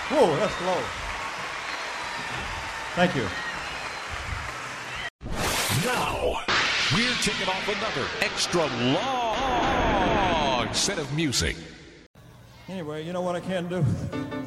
Whoa, that's low. Thank you. Now, we're kicking off another extra long set of music. Anyway, you know what I can do?